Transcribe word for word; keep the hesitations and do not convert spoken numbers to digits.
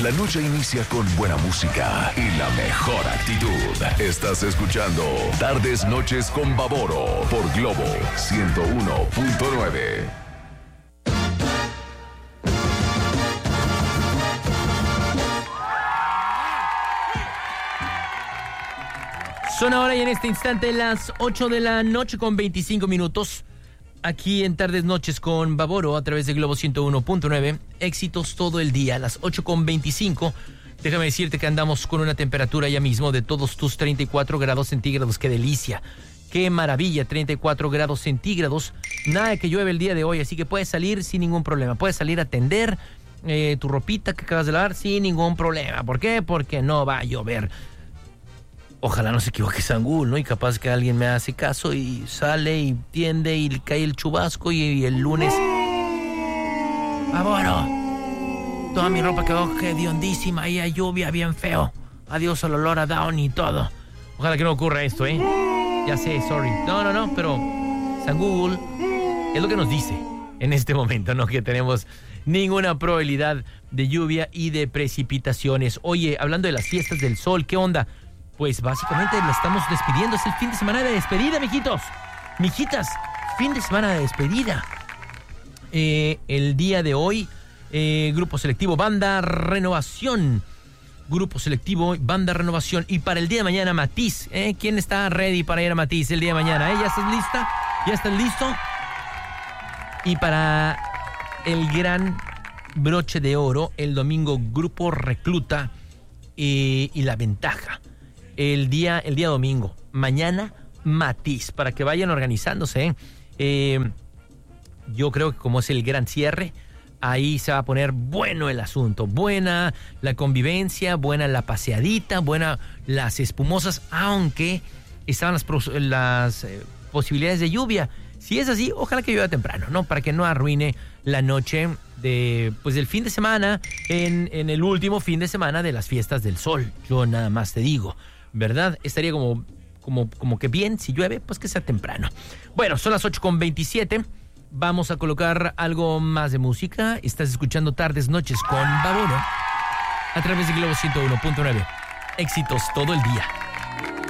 La noche inicia con buena música y la mejor actitud. Estás escuchando Tardes Noches con Baboro por Globo ciento uno punto nueve. Son ahora y en este instante las ocho de la noche con veinticinco minutos. Aquí en Tardes Noches con Baboro a través de Globo ciento uno punto nueve. Éxitos todo el día a las ocho con veinticinco. Déjame decirte que andamos con una temperatura ya mismo de todos tus treinta y cuatro grados centígrados. ¡Qué delicia! ¡Qué maravilla! treinta y cuatro grados centígrados. Nada de que llueve el día de hoy, así que puedes salir sin ningún problema. Puedes salir a tender eh, tu ropita que acabas de lavar sin ningún problema. ¿Por qué? Porque no va a llover. Ojalá no se equivoque Sangul, ¿no? Y capaz que alguien me hace caso y sale y tiende y cae el chubasco y, y el lunes... ¡Baboro! Toda mi ropa quedó hediondísima y hay lluvia bien feo. Adiós al olor a Down y todo. Ojalá que no ocurra esto, ¿eh? Ya sé, sorry. No, no, no, pero Sangul es lo que nos dice en este momento, ¿no? Que tenemos ninguna probabilidad de lluvia y de precipitaciones. Oye, hablando de las fiestas del sol, ¿qué onda? Pues básicamente la estamos despidiendo. Es el fin de semana de despedida, mijitos. Mijitas, fin de semana de despedida. Eh, el día de hoy, eh, Grupo Selectivo, Banda Renovación. Grupo Selectivo, Banda Renovación. Y para el día de mañana, Matiz. ¿eh? ¿Quién está ready para ir a Matiz el día de mañana? ¿eh? ¿Ya estás lista? ¿Ya estás listo? Y para el gran broche de oro, el domingo, Grupo Recluta eh, y La Ventaja. El día, el día domingo. Mañana, Matiz, para que vayan organizándose. ¿eh? Eh, yo creo que como es el gran cierre, ahí se va a poner bueno el asunto. Buena la convivencia, buena la paseadita, buena las espumosas, aunque estaban las, las eh, posibilidades de lluvia. Si es así, ojalá que llueva temprano, ¿no? Para que no arruine la noche de, pues, del fin de semana, en, en el último fin de semana de las fiestas del sol. Yo nada más te digo, ¿verdad? Estaría como, como, como que bien, si llueve, pues que sea temprano. Bueno, son las ocho con veintisiete. Vamos a colocar algo más de música. Estás escuchando Tardes Noches con Baboro a través de Globo ciento uno punto nueve. Éxitos todo el día.